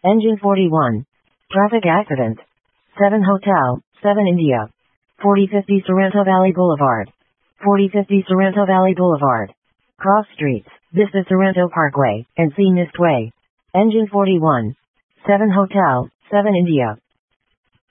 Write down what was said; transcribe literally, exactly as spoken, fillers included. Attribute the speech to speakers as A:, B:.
A: Engine forty-one. Traffic accident. seven Hotel, seven India. forty fifty Sorrento Valley Boulevard. forty fifty Sorrento Valley Boulevard. Cross streets, Vista Sorrento Parkway, and Sea Mist Way. Engine forty-one. seven Hotel, seven India.